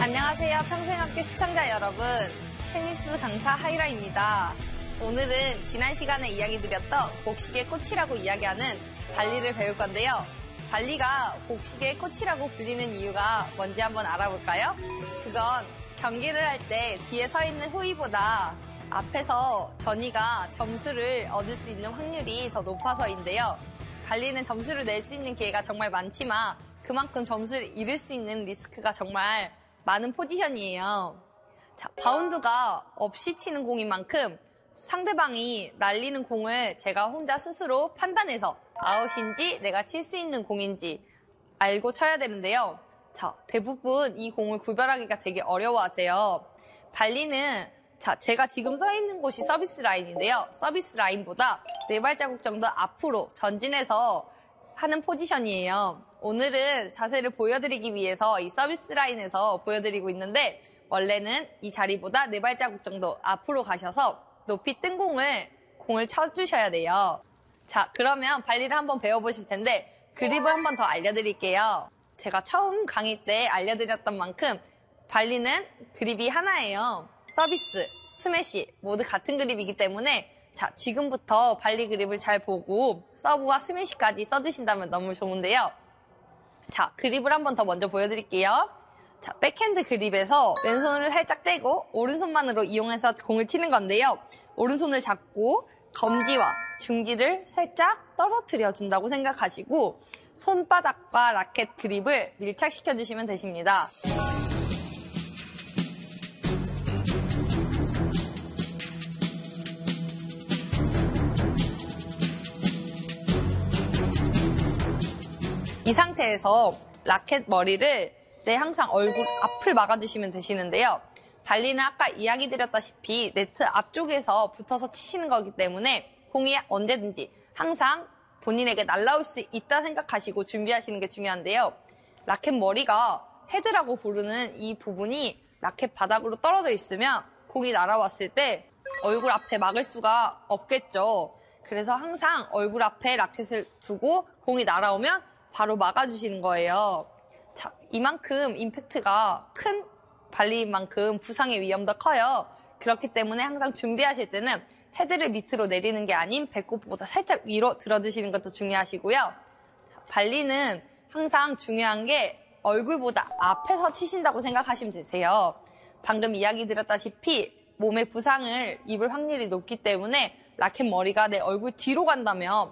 안녕하세요. 평생학교 시청자 여러분. 테니스 강사 하이라입니다. 오늘은 지난 시간에 이야기 드렸던 복식의 꽃이라고 이야기하는 발리를 배울 건데요. 발리가 복식의 꽃이라고 불리는 이유가 뭔지 한번 알아볼까요? 그건 경기를 할 때 뒤에 서 있는 호이보다 앞에서 전이가 점수를 얻을 수 있는 확률이 더 높아서인데요. 발리는 점수를 낼 수 있는 기회가 정말 많지만 그만큼 점수를 잃을 수 있는 리스크가 정말 많은 포지션이에요. 자, 바운드가 없이 치는 공인 만큼 상대방이 날리는 공을 제가 혼자 스스로 판단해서 아웃인지 내가 칠 수 있는 공인지 알고 쳐야 되는데요. 자, 대부분 이 공을 구별하기가 되게 어려워하세요. 발리는 제가 지금 서 있는 곳이 서비스 라인인데요. 서비스 라인보다 4발자국 정도 앞으로 전진해서 하는 포지션이에요. 오늘은 자세를 보여드리기 위해서 이 서비스 라인에서 보여드리고 있는데 원래는 이 자리보다 4발자국 정도 앞으로 가셔서 높이 뜬 공을 쳐주셔야 돼요. 자, 그러면 발리를 한번 배워보실 텐데 그립을 한번 더 알려드릴게요. 제가 처음 강의 때 알려드렸던 만큼 발리는 그립이 하나예요. 서비스, 스매시 모두 같은 그립이기 때문에 자, 지금부터 발리 그립을 잘 보고 서브와 스매시까지 써주신다면 너무 좋은데요. 자, 그립을 한번 더 먼저 보여드릴게요. 자, 백핸드 그립에서 왼손을 살짝 떼고 오른손만으로 이용해서 공을 치는 건데요. 오른손을 잡고 검지와 중지를 살짝 떨어뜨려 준다고 생각하시고 손바닥과 라켓 그립을 밀착시켜 주시면 되십니다. 이 상태에서 라켓 머리를 항상 얼굴 앞을 막아주시면 되시는데요. 발리는 아까 이야기 드렸다시피 네트 앞쪽에서 붙어서 치시는 거기 때문에 공이 언제든지 항상 본인에게 날아올 수 있다 생각하시고 준비하시는 게 중요한데요. 라켓 머리가 헤드라고 부르는 이 부분이 라켓 바닥으로 떨어져 있으면 공이 날아왔을 때 얼굴 앞에 막을 수가 없겠죠. 그래서 항상 얼굴 앞에 라켓을 두고 공이 날아오면 바로 막아주시는 거예요. 자, 이만큼 임팩트가 큰 발리인 만큼 부상의 위험도 커요. 그렇기 때문에 항상 준비하실 때는 헤드를 밑으로 내리는 게 아닌 배꼽보다 살짝 위로 들어주시는 것도 중요하시고요. 자, 발리는 항상 중요한 게 얼굴보다 앞에서 치신다고 생각하시면 되세요. 방금 이야기 드렸다시피 몸에 부상을 입을 확률이 높기 때문에 라켓 머리가 내 얼굴 뒤로 간다면